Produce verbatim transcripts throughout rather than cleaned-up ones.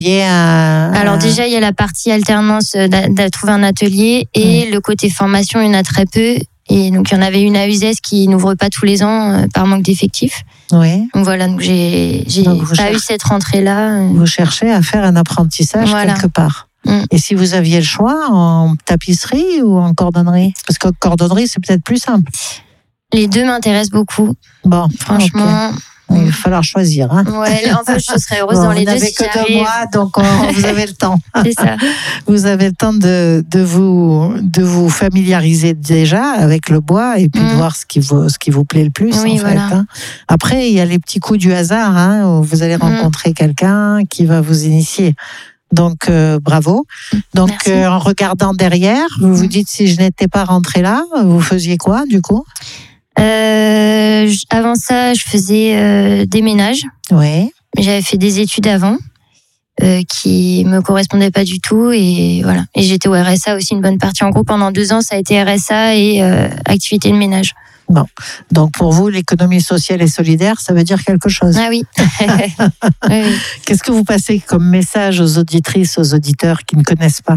Un... Alors déjà, il y a la partie alternance, de trouver un atelier, et mmh. le côté formation, il y en a très peu. Et donc, il y en avait une à Uzès qui n'ouvre pas tous les ans euh, par manque d'effectifs. Oui. Donc voilà, donc j'ai, j'ai donc pas cherchez... eu cette rentrée-là. Vous cherchez à faire un apprentissage voilà. quelque part. Mm. Et si vous aviez le choix, en tapisserie ou en cordonnerie ? Parce que cordonnerie, c'est peut-être plus simple. Les deux m'intéressent beaucoup. Bon, franchement... Okay. Il va falloir choisir. Hein. Ouais, en fait, je serais heureuse bon, dans les deux. Vous n'avez si que deux mois, donc on, vous avez le temps. C'est ça. Vous avez le temps de, de, vous, de vous familiariser déjà avec le bois et puis mmh. de voir ce qui vous, ce qui vous plaît le plus. Oui, en voilà. fait, hein. Après, il y a les petits coups du hasard hein, où vous allez rencontrer mmh. quelqu'un qui va vous initier. Donc, euh, bravo. Donc, euh, en regardant derrière, vous vous dites, si je n'étais pas rentrée là, vous faisiez quoi, du coup ? Euh, avant ça, je faisais euh, des ménages. Oui. J'avais fait des études avant euh, qui me correspondaient pas du tout et voilà. Et j'étais au R S A aussi une bonne partie. En gros, pendant deux ans, ça a été R S A et euh, activité de ménage. Bon, donc pour vous, l'économie sociale et solidaire, ça veut dire quelque chose. Ah oui. oui, oui. Qu'est-ce que vous passez comme message aux auditrices, aux auditeurs qui ne connaissent pas ?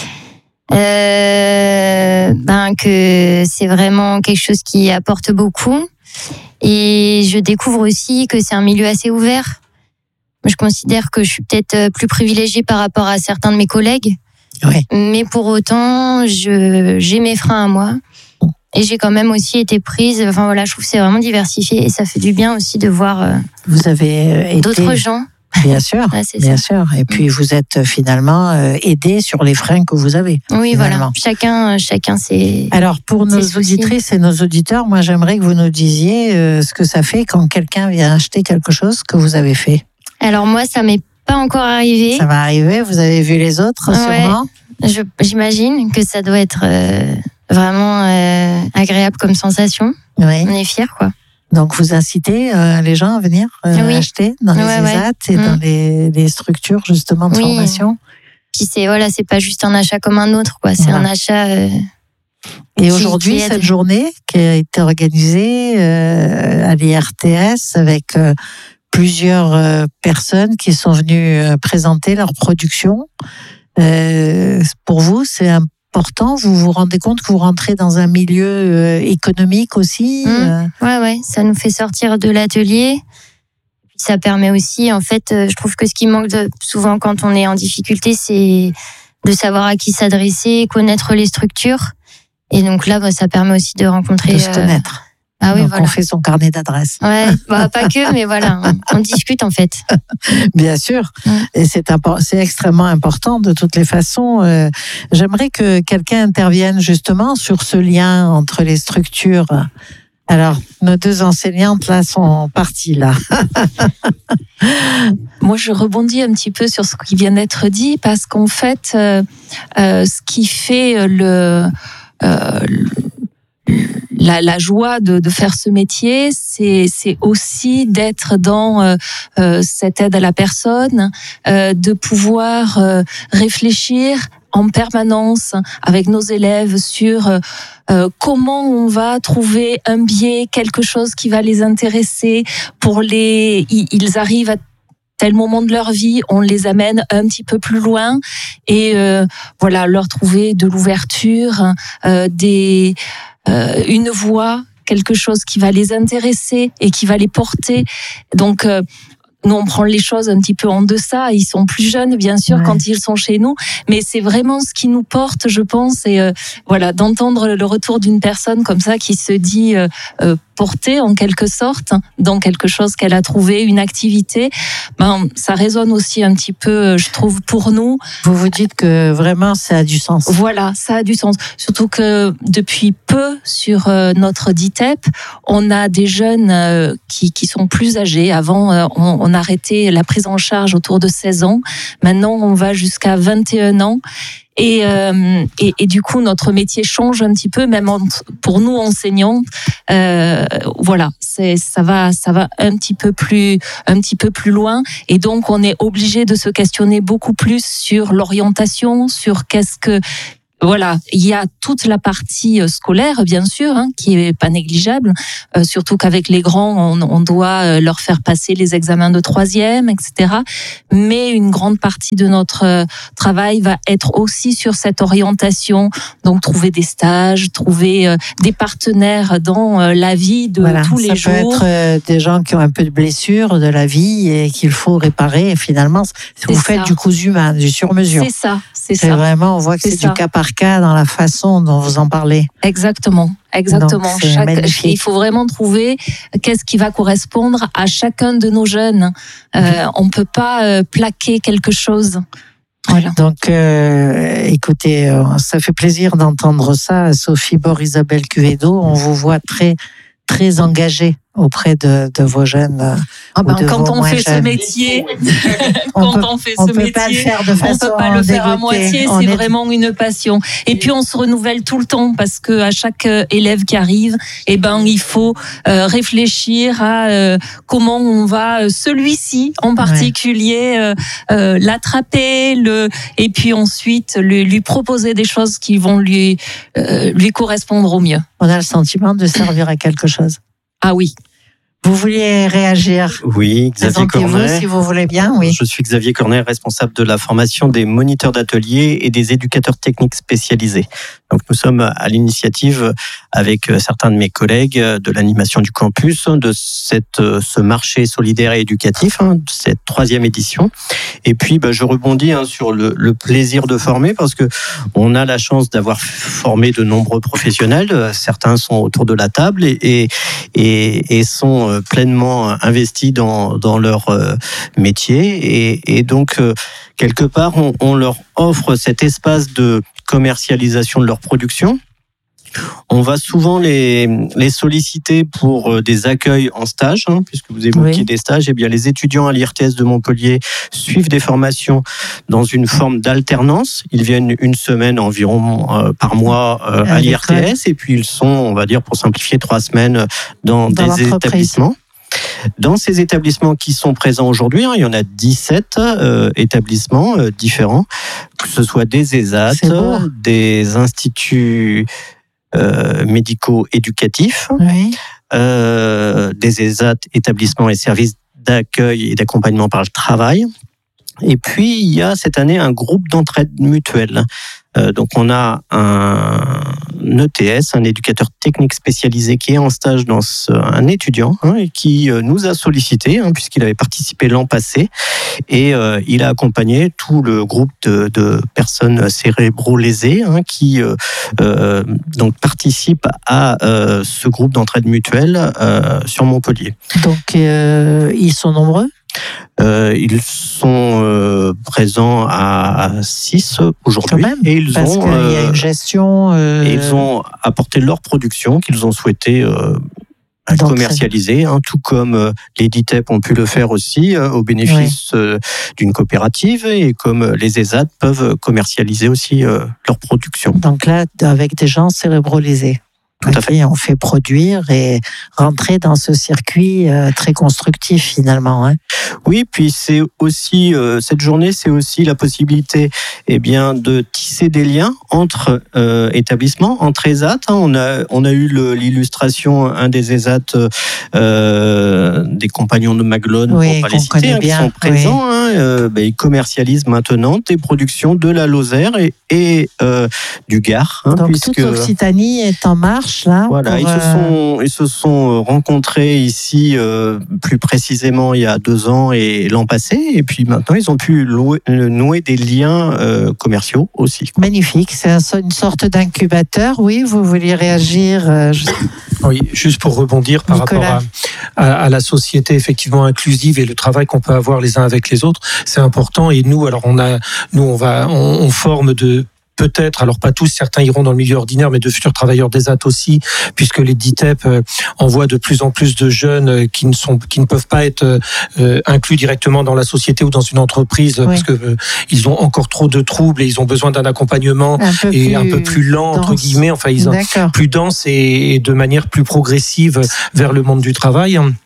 Euh, ben que c'est vraiment quelque chose qui apporte beaucoup et je découvre aussi que c'est un milieu assez ouvert. Je considère que je suis peut-être plus privilégiée par rapport à certains de mes collègues, oui. mais pour autant je, j'ai mes freins à moi et j'ai quand même aussi été prise, enfin voilà, je trouve que c'est vraiment diversifié et ça fait du bien aussi de voir euh, vous avez d'autres été... gens. Bien sûr, ouais, bien ça. sûr. Et puis vous êtes finalement euh, aidé sur les freins que vous avez. Oui, finalement. voilà. Chacun, chacun c'est. Alors pour nos auditrices et nos auditeurs, moi j'aimerais que vous nous disiez euh, ce que ça fait quand quelqu'un vient acheter quelque chose que vous avez fait. Alors moi, ça m'est pas encore arrivé. Ça va arriver. Vous avez vu les autres, ouais, sûrement. Je, j'imagine que ça doit être euh, vraiment euh, agréable comme sensation. Oui. On est fiers, quoi. Donc, vous incitez euh, les gens à venir euh, oui. acheter dans les ouais, E S A T ouais. et mmh. dans les, les structures justement de oui. formation. Puis c'est voilà, c'est pas juste un achat comme un autre, quoi. C'est voilà. un achat. Euh, et aujourd'hui, cette journée qui a été organisée euh, à l'I R T S avec euh, plusieurs euh, personnes qui sont venues euh, présenter leur production. Euh, pour vous, c'est un important, vous vous rendez compte que vous rentrez dans un milieu euh, économique aussi. Mmh. Euh... Ouais, ouais, ça nous fait sortir de l'atelier. Ça permet aussi, en fait, euh, je trouve que ce qui manque de, souvent quand on est en difficulté, c'est de savoir à qui s'adresser, connaître les structures. Et donc là, bah, ça permet aussi de rencontrer. De se connaître. Euh... Ah oui, donc voilà. On fait son carnet d'adresses. Ouais, bah, pas que, mais voilà, on, on discute en fait. Bien sûr, mmh. et c'est, impor- c'est extrêmement important de toutes les façons. Euh, j'aimerais que quelqu'un intervienne justement sur ce lien entre les structures. Alors, nos deux enseignantes là sont parties là. Moi, je rebondis un petit peu sur ce qui vient d'être dit parce qu'en fait, euh, euh, ce qui fait le... Euh, La, la joie de, de faire ce métier, c'est, c'est aussi d'être dans euh, euh, cette aide à la personne, euh, de pouvoir euh, réfléchir en permanence avec nos élèves sur euh, comment on va trouver un biais, quelque chose qui va les intéresser. Pour les, ils arrivent à tel moment de leur vie, on les amène un petit peu plus loin et euh, voilà, leur trouver de l'ouverture, euh, des Euh, une voix, quelque chose qui va les intéresser et qui va les porter. Donc, euh, nous, on prend les choses un petit peu en deçà. Ils sont plus jeunes, bien sûr, ouais. quand ils sont chez nous. Mais c'est vraiment ce qui nous porte, je pense. Et euh, voilà, d'entendre le retour d'une personne comme ça qui se dit euh, euh, portée, en quelque sorte, dans quelque chose qu'elle a trouvé, une activité, ben, ça résonne aussi un petit peu, je trouve, pour nous. Vous vous dites que vraiment, ça a du sens. Voilà, ça a du sens. Surtout que depuis peu, sur euh, notre D I T E P, on a des jeunes euh, qui, qui sont plus âgés. Avant, euh, on, on a arrêté la prise en charge autour de seize ans. Maintenant, on va jusqu'à vingt et un ans. Et, euh, et, et du coup, notre métier change un petit peu, même entre, pour nous enseignantes. Euh, voilà, c'est, ça va, ça va un petit peu plus, un petit peu plus loin. Et donc, on est obligé de se questionner beaucoup plus sur l'orientation, sur qu'est-ce que voilà, il y a toute la partie scolaire, bien sûr, hein, qui est pas négligeable. Euh, surtout qu'avec les grands, on, on doit leur faire passer les examens de troisième, et cetera. Mais une grande partie de notre travail va être aussi sur cette orientation. Donc, trouver des stages, trouver euh, des partenaires dans euh, la vie de voilà, tous les ça jours. Ça peut être euh, des gens qui ont un peu de blessures de la vie et qu'il faut réparer. Et finalement, vous faites ça. Du cousu main, du sur-mesure. C'est ça, c'est, c'est ça. Vraiment, on voit que c'est, c'est du cas par cas dans la façon dont vous en parlez. Exactement. Exactement. Chaque, il faut vraiment trouver qu'est-ce qui va correspondre à chacun de nos jeunes. Euh, on ne peut pas euh, plaquer quelque chose. Voilà. Donc, euh, écoutez, euh, ça fait plaisir d'entendre ça, Sophie Bord, Isabelle Cuvedo. On vous voit très, très engagée auprès de, de vos jeunes. Ah ben, quand on fait jeunes. ce métier, on quand peut, on fait on ce peut métier, pas le faire de façon on peut pas le faire à moitié. On c'est est... vraiment une passion. Et puis on se renouvelle tout le temps parce que à chaque élève qui arrive, eh ben il faut euh, réfléchir à euh, comment on va celui-ci en particulier ouais. euh, euh, l'attraper, le et puis ensuite lui, lui proposer des choses qui vont lui euh, lui correspondre au mieux. On a le sentiment de servir à quelque chose. Ah oui. Vous vouliez réagir? Oui, Xavier Cornet. Si vous voulez bien, oui. Je suis Xavier Cornet, responsable de la formation des moniteurs d'atelier et des éducateurs techniques spécialisés. Donc, nous sommes à l'initiative avec certains de mes collègues de l'animation du campus de cette, ce marché solidaire et éducatif, hein, de cette troisième édition. Et puis, bah, je rebondis hein, sur le, le plaisir de former parce que on a la chance d'avoir formé de nombreux professionnels. Certains sont autour de la table et, et, et, et sont pleinement investis dans, dans leur métier. Et, et donc, quelque part, on, on leur offre cet espace de commercialisation de leur production. On va souvent les, les solliciter pour des accueils en stage, hein, puisque vous évoquiez oui. des stages. Eh bien, les étudiants à l'I R T S de Montpellier suivent des formations dans une forme d'alternance. Ils viennent une semaine environ euh, par mois euh, à l'I R T S, et puis ils sont, on va dire, pour simplifier, trois semaines dans, dans des établissements. Dans ces établissements qui sont présents aujourd'hui, hein, il y en a dix-sept euh, établissements euh, différents, que ce soit des ESAT, des instituts euh, médicaux éducatifs, oui. euh, des ESAT, établissements et services d'accueil et d'accompagnement par le travail. Et puis, il y a cette année un groupe d'entraide mutuelle. Euh, donc, on a un E T S, un éducateur technique spécialisé qui est en stage dans ce, un étudiant hein, et qui euh, nous a sollicité hein, puisqu'il avait participé l'an passé et euh, il a accompagné tout le groupe de, de personnes cérébro-lésées hein, qui euh, euh, donc participent à euh, ce groupe d'entraide mutuelle euh, sur Montpellier. Donc, euh, ils sont nombreux ? Euh, ils sont euh, présents à six aujourd'hui même, et ils parce ont qu'il y a une gestion. Euh... Et ils ont apporté leur production qu'ils ont souhaité euh, commercialiser, hein, tout comme euh, les D I T E P ont pu le faire aussi euh, au bénéfice oui. euh, d'une coopérative et comme les ESAT peuvent commercialiser aussi euh, leur production. Donc là, avec des gens cérébro-lésés. Tout à fait. On fait produire et rentrer dans ce circuit euh, très constructif finalement. Hein. Oui, puis c'est aussi euh, cette journée, c'est aussi la possibilité, eh bien, de tisser des liens entre euh, établissements, entre ESAT. Hein. On a on a eu le, l'illustration un des ESAT euh, des compagnons de Maglone, oui, pour pas les citer, hein, qui sont présents. Oui. Hein, euh, ben, ils commercialisent maintenant des productions de la Lozère et, et euh, du Gard. Hein, Donc puisque, toute l'Occitanie est en marche. Là, voilà, ils, euh... se sont, ils se sont rencontrés ici euh, plus précisément il y a deux ans et l'an passé, et puis maintenant ils ont pu louer, nouer des liens euh, commerciaux aussi. Magnifique, c'est une sorte d'incubateur. Oui, vous vouliez réagir euh, je... Oui, juste pour rebondir par Nicolas. rapport à, à, à la société effectivement inclusive et le travail qu'on peut avoir les uns avec les autres, c'est important. Et nous, alors on a, nous on va, on, on forme de peut-être, alors pas tous, certains iront dans le milieu ordinaire, mais de futurs travailleurs des A T aussi, puisque les D I T E P envoient de plus en plus de jeunes qui ne sont, qui ne peuvent pas être euh, inclus directement dans la société ou dans une entreprise, oui. parce que euh, ils ont encore trop de troubles et ils ont besoin d'un accompagnement un et un peu plus lent dense. entre guillemets, enfin ils ont plus dense et, et de manière plus progressive vers le monde du travail.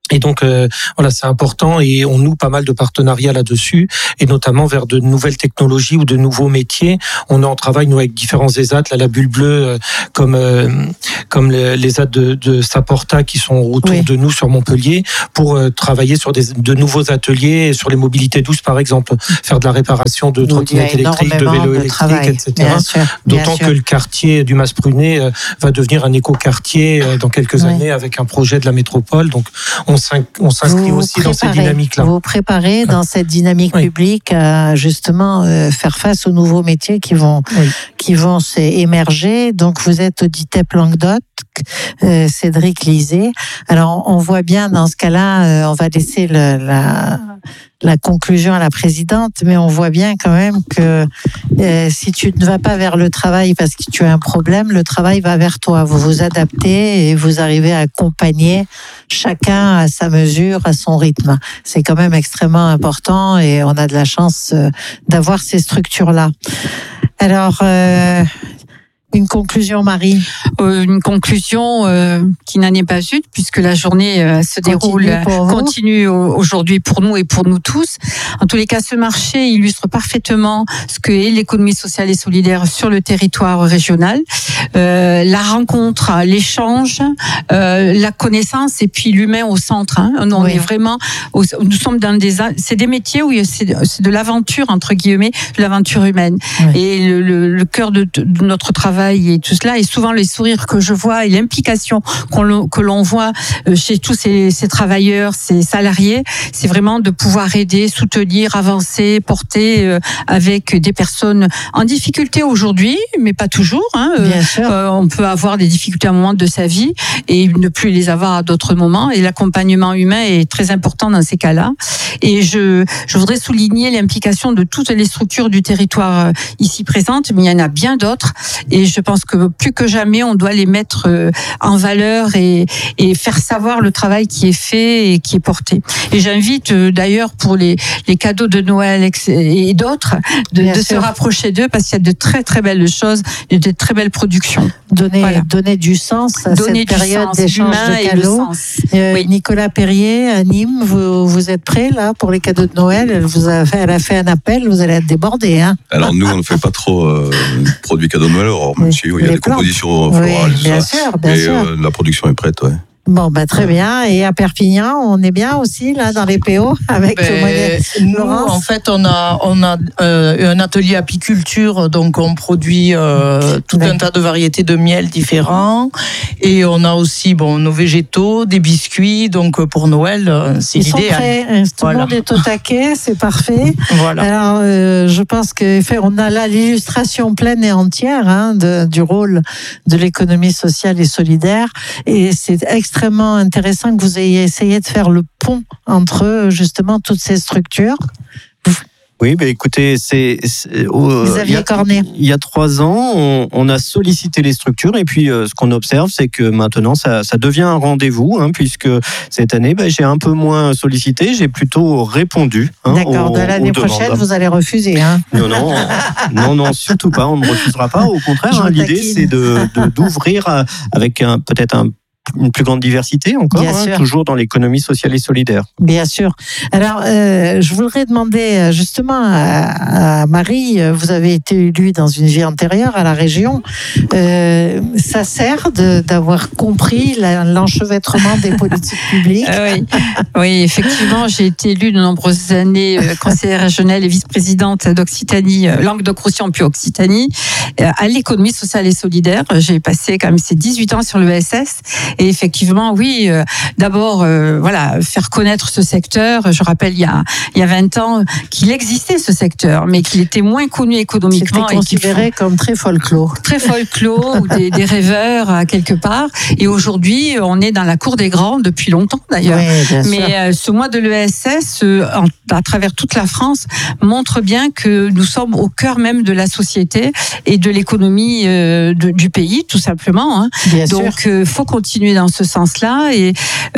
Et donc euh, voilà, c'est important et on noue pas mal de partenariats là-dessus, et notamment vers de nouvelles technologies ou de nouveaux métiers. On est en travail nous avec différents E S A T, là, la bulle bleue, euh, comme euh, comme les, les E S A T de, de Saporta qui sont autour oui. de nous sur Montpellier, pour euh, travailler sur des, de nouveaux ateliers sur les mobilités douces par exemple, faire de la réparation de trottinettes électriques, de vélos électriques, travail. et cetera. Sûr, D'autant que le quartier du Mas-Prunet euh, va devenir un éco-quartier euh, dans quelques oui. années avec un projet de la métropole. Donc on On s'inscrit vous aussi dans cette dynamique-là. Vous vous préparez dans cette dynamique oui. publique à justement euh, faire face aux nouveaux métiers qui vont oui. qui vont émerger. Donc vous êtes au DITEP Languedoc, euh, Cédric Lisée. Alors on voit bien dans ce cas-là, euh, on va laisser le, la la conclusion à la présidente, mais on voit bien quand même que euh, si tu ne vas pas vers le travail parce que tu as un problème, le travail va vers toi. Vous vous adaptez et vous arrivez à accompagner chacun à sa mesure, à son rythme. C'est quand même extrêmement important et on a de la chance d'avoir ces structures-là. Alors, euh, une conclusion, Marie? euh, Une conclusion euh, qui n'en est pas une, puisque la journée euh, se déroule, continue, continue aujourd'hui pour nous et pour nous tous. En tous les cas, ce marché illustre parfaitement ce que est l'économie sociale et solidaire sur le territoire régional. Euh, la rencontre, l'échange, euh, la connaissance et puis l'humain au centre. Hein. On oui. est vraiment, au, nous sommes dans des, c'est des métiers où c'est, c'est de l'aventure entre guillemets, de l'aventure humaine. Oui. Et le, le, le cœur de, de notre travail et tout cela, et souvent les sourires que je vois et l'implication qu'on, que l'on voit chez tous ces, ces travailleurs, ces salariés, c'est vraiment de pouvoir aider, soutenir, avancer, porter euh, avec des personnes en difficulté aujourd'hui, mais pas toujours. Hein. Bien sûr. Euh, on peut avoir des difficultés à un moment de sa vie et ne plus les avoir à d'autres moments. Et l'accompagnement humain est très important dans ces cas-là. Et je, je voudrais souligner l'implication de toutes les structures du territoire ici présentes, mais il y en a bien d'autres. Et je pense que plus que jamais, on doit les mettre en valeur et, et faire savoir le travail qui est fait et qui est porté. Et j'invite d'ailleurs pour les, les cadeaux de Noël et d'autres de, de se rapprocher d'eux, parce qu'il y a de très très belles choses et de très belles productions. Donner, voilà. donner du sens à donner cette période sens, d'échange de cadeaux. Euh, oui. Nicolas Perrier à Nîmes, vous, vous êtes prêts là pour les cadeaux de Noël? Elle, vous a fait, elle a fait un appel, vous allez être débordés. Hein. Alors nous, on ne fait pas trop euh, produits cadeaux de Noël, alors, même oui. si oui, il y a des plantes. compositions florales. Oui, bien ça. sûr, bien et, sûr. Euh, la production est prête, ouais. Bon, bah, très bien. Et à Perpignan, on est bien aussi, là, dans les P O, avec ben, nous, en fait, on a, on a euh, un atelier apiculture, donc on produit euh, tout D'accord. un tas de variétés de miel différents. Et on a aussi, bon, nos végétaux, des biscuits, donc pour Noël, c'est Ils l'idéal. Sont prêts. Tout voilà. le monde est au taquet, c'est parfait. Voilà. Alors, euh, je pense qu'on a là l'illustration pleine et entière hein, de, du rôle de l'économie sociale et solidaire. Et c'est extrêmement extrêmement intéressant que vous ayez essayé de faire le pont entre justement toutes ces structures. Oui, bah écoutez, c'est, c'est euh, Xavier Cornet. Il y a trois ans, on, on a sollicité les structures et puis euh, ce qu'on observe, c'est que maintenant ça, ça devient un rendez-vous, hein, puisque cette année, bah, j'ai un peu moins sollicité, j'ai plutôt répondu. Hein, D'accord. De l'année prochaine, vous allez refuser. Hein. Non, non, non, non, surtout pas. On ne refusera pas. Au contraire, hein, l'idée, c'est de, de d'ouvrir avec un, peut-être un une plus grande diversité encore, hein, toujours dans l'économie sociale et solidaire. Bien sûr. Alors, euh, je voudrais demander justement à, à Marie, vous avez été élue dans une vie antérieure à la région, euh, ça sert de, d'avoir compris la, l'enchevêtrement des politiques publiques. Euh, oui. oui, effectivement, j'ai été élue de nombreuses années euh, conseillère régionale et vice-présidente d'Occitanie, euh, Languedoc-Roussillon puis Occitanie, euh, à l'économie sociale et solidaire. J'ai passé quand même ces dix-huit ans sur l'E S S. Et effectivement, oui, euh, d'abord, euh, voilà, faire connaître ce secteur. Je rappelle, il y a, il y a vingt ans, qu'il existait ce secteur, mais qu'il était moins connu économiquement. C'était considéré comme très folklore. Très folklore, ou des, des rêveurs, à quelque part. Et aujourd'hui, on est dans la cour des grands depuis longtemps, d'ailleurs. Oui, mais euh, ce mois de l'E S S, euh, en, à travers toute la France, montre bien que nous sommes au cœur même de la société et de l'économie euh, de, du pays, tout simplement. Hein. Bien Donc, il euh, faut continuer continuer dans ce sens-là. Et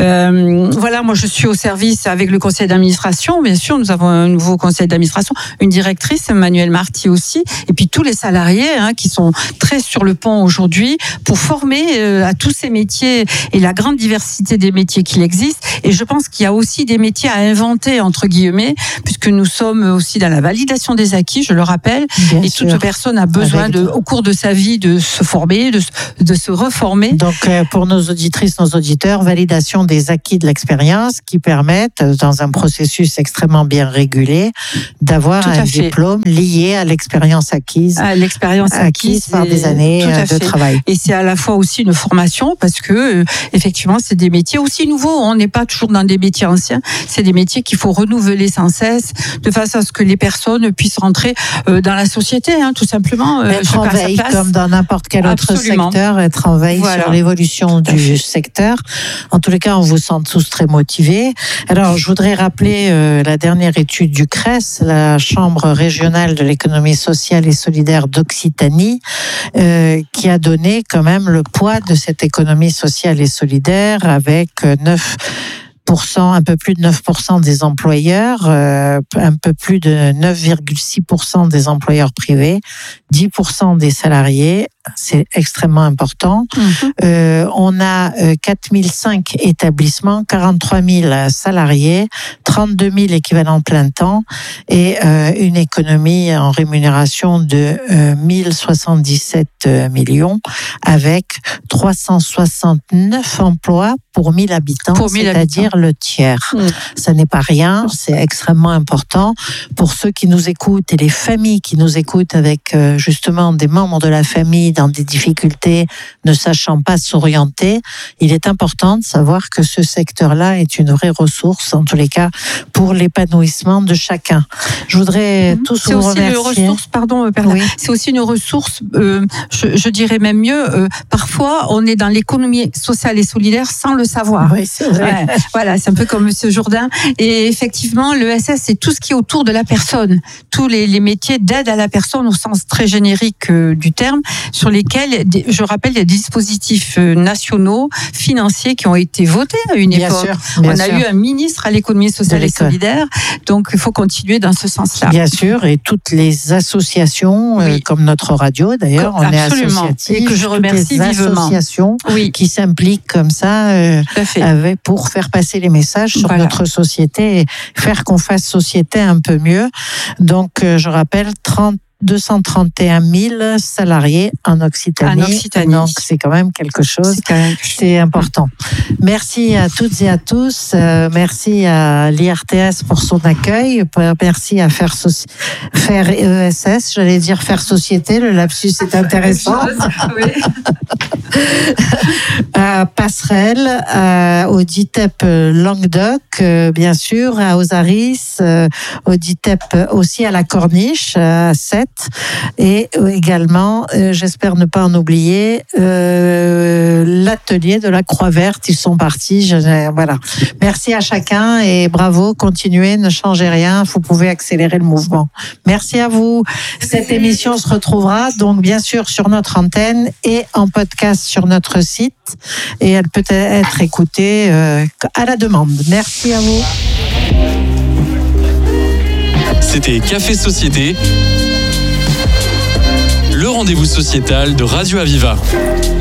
euh, voilà, moi je suis au service avec le conseil d'administration. Bien sûr, nous avons un nouveau conseil d'administration, une directrice, Emmanuelle Marty aussi, et puis tous les salariés hein, qui sont très sur le pont aujourd'hui pour former euh, à tous ces métiers et la grande diversité des métiers qu'il existe. Et je pense qu'il y a aussi des métiers à inventer entre guillemets, puisque nous sommes aussi dans la validation des acquis, je le rappelle. Bien et sûr. Toute personne a besoin de, au cours de sa vie de se former, de, de se reformer. Donc euh, pour nos auditrices, nos auditeurs, validation des acquis de l'expérience qui permettent, dans un processus extrêmement bien régulé, d'avoir un fait. diplôme lié à l'expérience acquise, à l'expérience acquise, acquise par des années de fait. travail. Et c'est à la fois aussi une formation parce que euh, effectivement c'est des métiers aussi nouveaux. On n'est pas toujours dans des métiers anciens. C'est des métiers qu'il faut renouveler sans cesse, de façon à ce que les personnes puissent rentrer euh, dans la société, hein, tout simplement. Euh, être en veille comme dans n'importe quel autre Absolument. secteur, être en veille voilà. sur l'évolution du secteur. En tous les cas, on vous sent tous très motivés. Alors, je voudrais rappeler euh, la dernière étude du C R E S, la Chambre régionale de l'économie sociale et solidaire d'Occitanie, euh, qui a donné quand même le poids de cette économie sociale et solidaire avec neuf pour cent, un peu plus de neuf pour cent des employeurs, euh, un peu plus de neuf virgule six pour cent des employeurs privés, dix pour cent des salariés. C'est extrêmement important. Mmh. Euh, on a euh, quatre mille cinq établissements, quarante-trois mille salariés, trente-deux mille équivalents plein temps et euh, une économie en rémunération de euh, mille soixante-dix-sept millions avec trois cent soixante-neuf emplois pour mille habitants, pour mille c'est-à-dire habitants. le tiers. Mmh. Ça n'est pas rien, c'est extrêmement important pour ceux qui nous écoutent et les familles qui nous écoutent avec euh, justement des membres de la famille dans des difficultés, ne sachant pas s'orienter. Il est important de savoir que ce secteur-là est une vraie ressource, en tous les cas, pour l'épanouissement de chacun. Je voudrais mmh. tous c'est vous aussi remercier. Une ressource, pardon, oui. C'est aussi une ressource, euh, je, je dirais même mieux, euh, parfois on est dans l'économie sociale et solidaire sans le savoir. Oui, c'est vrai. Ouais, voilà, c'est un peu comme M. Jourdain. Et effectivement, l'E S S, c'est tout ce qui est autour de la personne. Tous les, les métiers d'aide à la personne au sens très générique euh, du terme, sur lesquels, je rappelle, il y a des dispositifs nationaux, financiers qui ont été votés à une bien époque. Sûr, On a sûr. eu un ministre à l'économie sociale et solidaire, donc il faut continuer dans ce sens-là. Bien sûr, et toutes les associations, oui. euh, comme notre radio d'ailleurs, on Absolument. est associatif. Et que je remercie les vivement. associations oui. qui s'impliquent comme ça euh, avec, pour faire passer les messages sur voilà. notre société et faire qu'on fasse société un peu mieux. Donc, euh, je rappelle, trente deux cent trente et un mille salariés en Occitanie. En Occitanie. Donc, c'est quand même quelque chose. C'est, quand même... c'est important. Merci à toutes et à tous. Euh, merci à l'I R T S pour son accueil. Merci à Faire, so- faire E S S. J'allais dire Faire Société. Le lapsus est intéressant. Oui. à Passerelle, à, au D I T E P Languedoc, euh, bien sûr, à Osaris, euh, au D I T E P aussi à la Corniche, à Sète. Et également, euh, j'espère ne pas en oublier, euh, l'atelier de la Croix-Verte. Ils sont partis. Je, voilà. Merci à chacun et bravo. Continuez, ne changez rien. Vous pouvez accélérer le mouvement. Merci à vous. Cette émission se retrouvera donc bien sûr sur notre antenne et en podcast sur notre site. Et elle peut être écoutée euh, à la demande. Merci à vous. C'était Café Société, le rendez-vous sociétal de Radio Aviva.